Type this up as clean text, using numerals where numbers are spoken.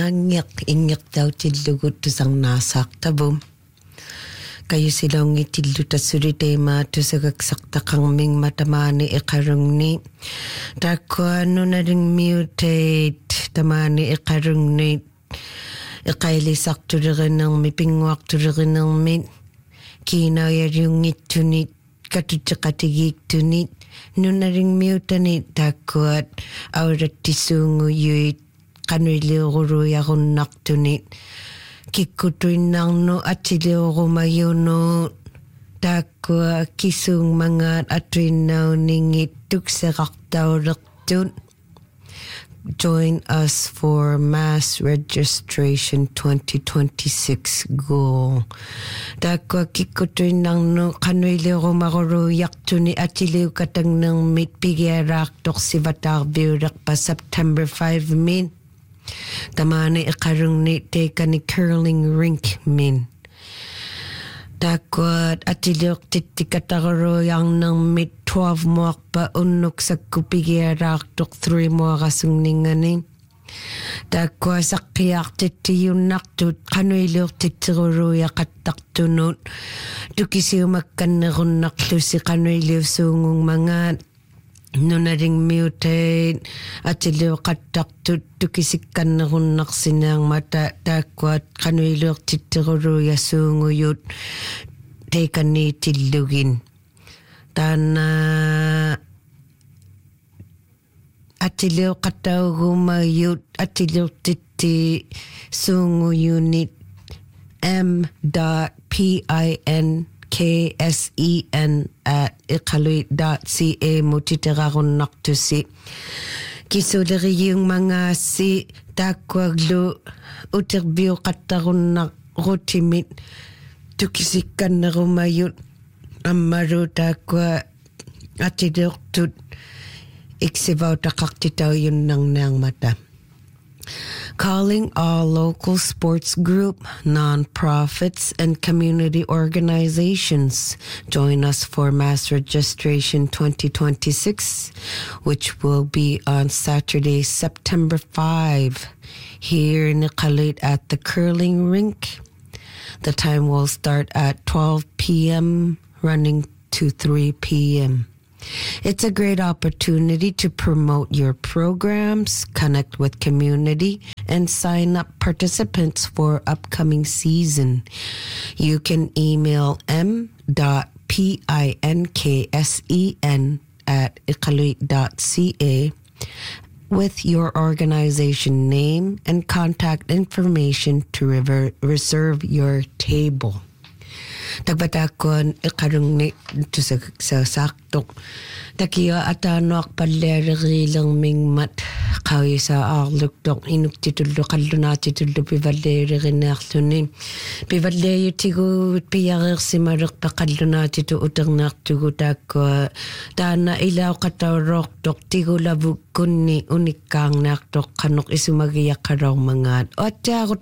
ingyak daw tillugut tusang nasaktabum. Kayo silang itilluta suritema tusagaksaktang ming matamani ikarungni. Dako ano na ring mutate tamani ikarungni. Ikaili sakto rin ng mipingwak to rin ng mit. Kinaya yung itunit katutakatigik tunit. Nuna ring mutanit dako at aurat tisungu yuit. Kanwili guru yakun naktunit. Kikutuin nang no atsilio rumayuno. Dako kisung mga atuin na ningit tukserak daw raktun. Join us for Mass Registration 2026 goal. Dako kikutuin nang no kanwili rumaguru yaktuni atsilio katang ng mitpigiarak tok si Vatar biurak pa September 5 min. Tamani ikarung ni teka ni curling rink min. Dakwat atilok titikatagaro yang nang mit 12 mo pa unok sa kupigiarak tok 3 mo kasung ningani. Dakwa sakyak titiyun naktut kanuilok titiguro yakatak tunot. Tukisi umakan na kung naktu si kanuilok sungong mga nuna ring mutate at sila katak tukisikan na kung naksinang mata dakwat kanuilok titiguro yasunguyot teka ni tilugin. Tana at sila kataw gumayot at sila titi sunguyunit m.pinKSEN@ikaluit.ca mo titiraron naktusi. Kisudari yung mga si takwaglo uterbio kataron nak rotimit tukisikan na rumayot amaro takwa atidoktut iksivaw takaktitaw yun nang mata. Calling all local sports group, non-profits, and community organizations. Join us for Mass Registration 2026, which will be on Saturday, September 5, here in Iqaluit at the curling rink. The time will start at 12 p.m., running to 3 p.m. It's a great opportunity to promote your programs, connect with community, and sign up participants for upcoming season. You can email m.pinksen@ikaluit.ca with your organization name and contact information to reserve your table. Tagbatakon ikarung ni to sa saktok. Takiya atano akpaleri lang mingmat kawi sa arluk tok inuk titulo kaluna titulo pivaleri rinaktunin. Pivaleri tigo piyarir simaruk pa kaluna titu utang naktugo tako. Dana ilaw katawrok tok tigo labuk kunni unikang naktok kanok isumagiyak karaw mga. Otya